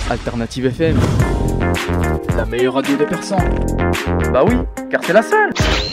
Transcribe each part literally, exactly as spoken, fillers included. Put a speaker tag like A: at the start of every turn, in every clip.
A: Alternative F M, la meilleure radio de Persan. Bah oui, car c'est la seule.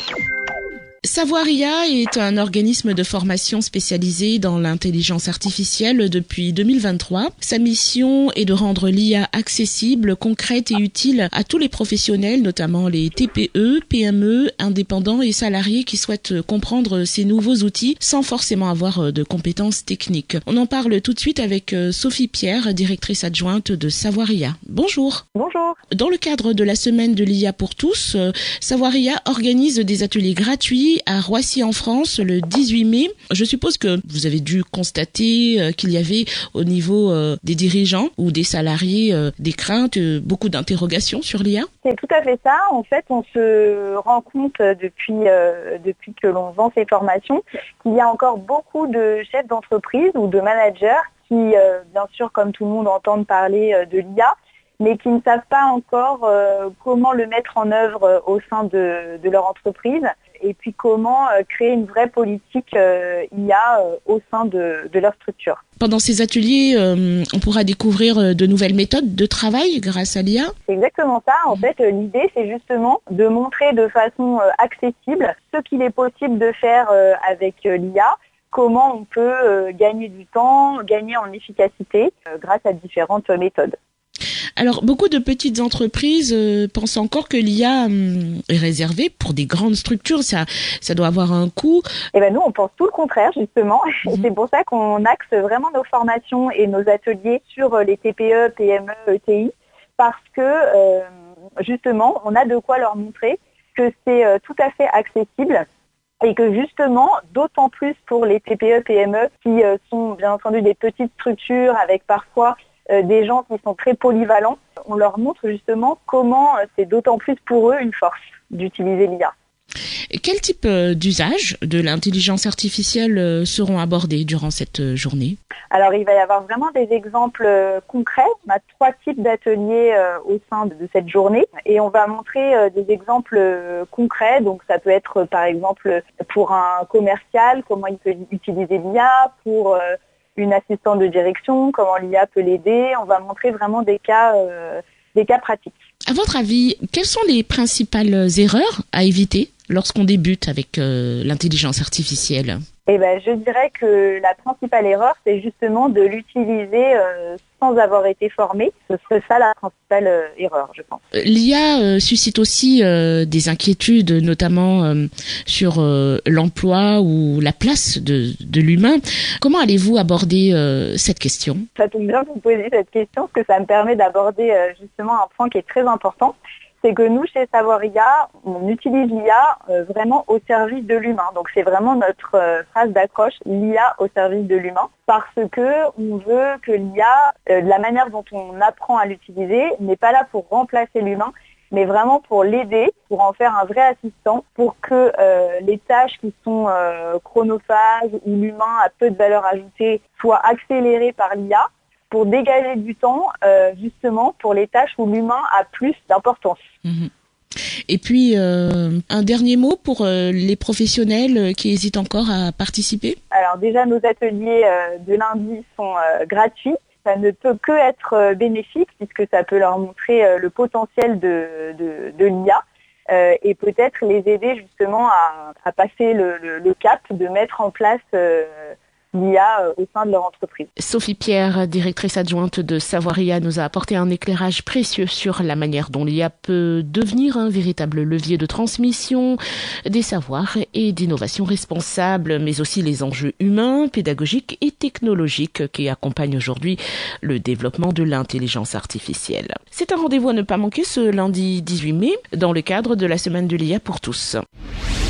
B: Savoir I A est un organisme de formation spécialisé dans l'intelligence artificielle depuis deux mille vingt-trois. Sa mission est de rendre l'I A accessible, concrète et utile à tous les professionnels, notamment les T P E, P M E, indépendants et salariés qui souhaitent comprendre ces nouveaux outils sans forcément avoir de compétences techniques. On en parle tout de suite avec Sophie Pierre, directrice adjointe de Savoir I A. Bonjour.
C: Bonjour.
B: Dans le cadre de la semaine de l'I A pour tous, Savoir I A organise des ateliers gratuits à Roissy en France le dix-huit mai. Je suppose que vous avez dû constater euh, qu'il y avait au niveau euh, des dirigeants ou des salariés euh, des craintes, euh, beaucoup d'interrogations sur l'I A.
C: C'est tout à fait ça. En fait, on se rend compte depuis, euh, depuis que l'on vend ces formations qu'il y a encore beaucoup de chefs d'entreprise ou de managers qui, euh, bien sûr, comme tout le monde, entendent parler euh, de l'I A, mais qui ne savent pas encore euh, comment le mettre en œuvre euh, au sein de, de leur entreprise et puis comment euh, créer une vraie politique euh, I A euh, au sein de, de leur structure.
B: Pendant ces ateliers, euh, on pourra découvrir de nouvelles méthodes de travail grâce à l'I A.
C: C'est exactement ça. En fait, l'idée, c'est justement de montrer de façon euh, accessible ce qu'il est possible de faire euh, avec euh, l'I A, comment on peut euh, gagner du temps, gagner en efficacité euh, grâce à différentes euh, méthodes.
B: Alors, beaucoup de petites entreprises euh, pensent encore que l'I A hum, est réservée pour des grandes structures. Ça, ça doit avoir un coût.
C: Eh ben nous, on pense tout le contraire, justement. Mm-hmm. C'est pour ça qu'on axe vraiment nos formations et nos ateliers sur les T P E, P M E, E T I, parce que, euh, justement, on a de quoi leur montrer que c'est euh, tout à fait accessible et que, justement, d'autant plus pour les T P E, P M E, qui euh, sont, bien entendu, des petites structures avec parfois Euh, des gens qui sont très polyvalents, on leur montre justement comment euh, c'est d'autant plus pour eux une force d'utiliser l'I A.
B: Quel type euh, d'usage de l'intelligence artificielle euh, seront abordés durant cette euh, journée ?
C: Alors il va y avoir vraiment des exemples euh, concrets. On a trois types d'ateliers euh, au sein de, de cette journée et on va montrer euh, des exemples euh, concrets. Donc ça peut être euh, par exemple pour un commercial, comment il peut utiliser l'I A, pour... Euh, une assistante de direction, comment l'I A peut l'aider. On va montrer vraiment des cas, euh, des cas pratiques.
B: À votre avis, quelles sont les principales erreurs à éviter lorsqu'on débute avec euh, l'intelligence artificielle ?
C: Eh ben, je dirais que la principale erreur, c'est justement de l'utiliser euh, sans avoir été formé. Ce serait ça la principale euh, erreur, je pense.
B: L'I A euh, suscite aussi euh, des inquiétudes, notamment euh, sur euh, l'emploi ou la place de, de l'humain. Comment allez-vous aborder euh, cette question ?
C: Ça tombe bien que vous posiez cette question, parce que ça me permet d'aborder euh, justement un point qui est très important. C'est que nous, chez Savoir I A, on utilise l'I A euh, vraiment au service de l'humain. Donc c'est vraiment notre euh, phrase d'accroche, l'I A au service de l'humain, parce que on veut que l'I A, euh, la manière dont on apprend à l'utiliser, n'est pas là pour remplacer l'humain, mais vraiment pour l'aider, pour en faire un vrai assistant, pour que euh, les tâches qui sont euh, chronophages, où l'humain a peu de valeur ajoutée, soient accélérées par l'I A, pour dégager du temps, euh, justement, pour les tâches où l'humain a plus d'importance.
B: Mmh. Et puis, euh, un dernier mot pour euh, les professionnels qui hésitent encore à participer ?
C: Alors déjà, nos ateliers euh, de lundi sont euh, gratuits. Ça ne peut que être euh, bénéfique, puisque ça peut leur montrer euh, le potentiel de, de, de l'I A euh, et peut-être les aider justement à, à passer le, le, le cap de mettre en place euh, l'I A au sein de leur entreprise.
B: Sophie Pierre, directrice adjointe de Savoir I A, nous a apporté un éclairage précieux sur la manière dont l'I A peut devenir un véritable levier de transmission des savoirs et d'innovation responsable, mais aussi les enjeux humains, pédagogiques et technologiques qui accompagnent aujourd'hui le développement de l'intelligence artificielle. C'est un rendez-vous à ne pas manquer ce lundi dix-huit mai dans le cadre de la semaine de l'I A pour tous.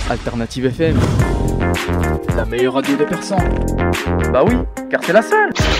A: Alternative F M, la meilleure radio de Persan. Bah oui, car c'est la seule.